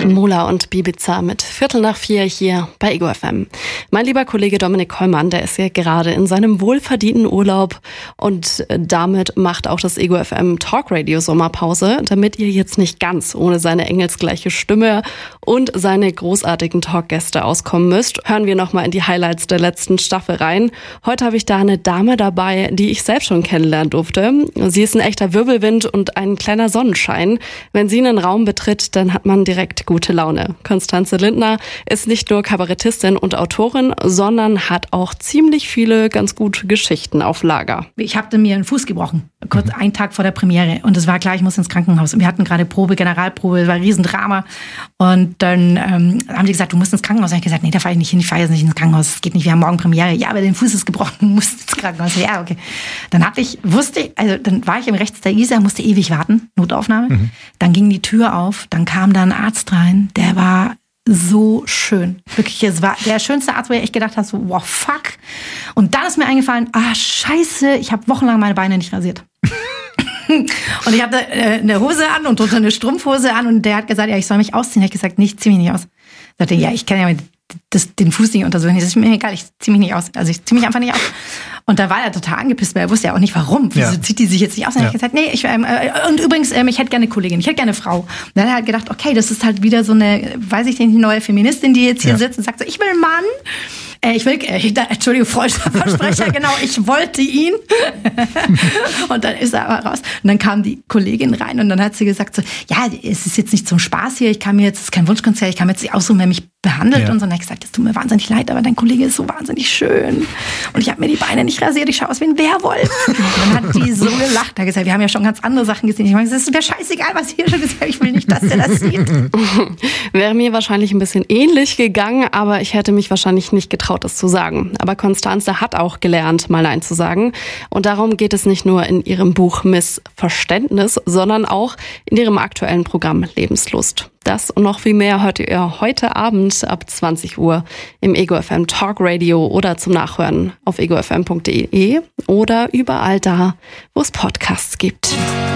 Mola und Bibiza mit 3:15 hier bei Ego FM. Mein lieber Kollege Dominik Kollmann, der ist ja gerade in seinem wohlverdienten Urlaub und damit macht auch das Ego FM Talk Radio Sommerpause, damit ihr jetzt nicht ganz ohne seine engelsgleiche Stimme und seine großartigen Talkgäste auskommen müsst, hören wir nochmal in die Highlights der letzten Staffel rein. Heute habe ich da eine Dame dabei, die ich selbst schon kennenlernen durfte. Sie ist ein echter Wirbelwind und ein kleiner Sonnenschein. Wenn sie einen Raum betritt, dann hat man direkt gute Laune. Konstanze Lindner ist nicht nur Kabarettistin und Autorin, sondern hat auch ziemlich viele ganz gute Geschichten auf Lager. Ich hatte mir einen Fuß gebrochen, kurz einen Tag vor der Premiere. Und es war klar, ich muss ins Krankenhaus. Und wir hatten gerade Generalprobe, es war ein Riesendrama. Und dann haben die gesagt, du musst ins Krankenhaus. Und ich habe gesagt, nee, da fahre ich nicht hin, ich fahre jetzt nicht ins Krankenhaus. Das geht nicht, wir haben morgen Premiere. Ja, aber dein Fuß ist gebrochen, du musst ins Krankenhaus. Ja, okay. Dann war ich im Rechts der Isar, musste ewig warten, Notaufnahme. Dann ging die Tür auf, dann kam da ein Arzt rein, der war so schön. Wirklich, es war der schönste Arzt, wo ich echt gedacht habe, so, wow, fuck. Und dann ist mir eingefallen, scheiße, ich habe wochenlang meine Beine nicht rasiert. Und ich hatte eine Hose an und drunter eine Strumpfhose an und der hat gesagt, ja, ich soll mich ausziehen. Ich habe gesagt, nee, ich zieh mich nicht aus. Ich sagte, ja, ich kann ja den Fuß nicht untersuchen. Das ist mir egal, ich zieh mich nicht aus. Also ich zieh mich einfach nicht aus. Und da war er total angepisst, weil er wusste ja auch nicht, warum. Wieso zieht die sich jetzt nicht aus? Und ich habe gesagt, nee, und übrigens, ich hätte gerne eine Kollegin, ich hätte gerne eine Frau. Und dann hat er halt gedacht, okay, das ist halt wieder so eine, weiß ich nicht, neue Feministin, die jetzt hier sitzt und sagt so, ich will einen Mann. Entschuldigung, Versprecher, genau, ich wollte ihn. Und dann ist er aber raus. Und dann kam die Kollegin rein und dann hat sie gesagt so, ja, es ist jetzt nicht zum Spaß hier, es ist kein Wunschkonzert, ich kann mir jetzt nicht aussuchen, wer mich behandelt. Und so. Und dann habe ich gesagt, es tut mir wahnsinnig leid, aber dein Kollege ist so wahnsinnig schön. Und ich habe mir die Beine nicht rasiert, ich schaue aus wie ein Werwolf. Und dann hat die so gelacht, hat gesagt, wir haben ja schon ganz andere Sachen gesehen. Ich meine, es ist mir scheißegal, was hier schon gesagt, ich will nicht, dass der das sieht. Wäre mir wahrscheinlich ein bisschen ähnlich gegangen, aber ich hätte mich wahrscheinlich nicht getraut, das zu sagen. Aber Konstanze hat auch gelernt, mal Nein zu sagen. Und darum geht es nicht nur in ihrem Buch Miss Verständnis, sondern auch in ihrem aktuellen Programm Lebenslust. Das und noch viel mehr hört ihr heute Abend ab 20 Uhr im Ego FM Talk Radio oder zum Nachhören auf egofm.de oder überall da, wo es Podcasts gibt.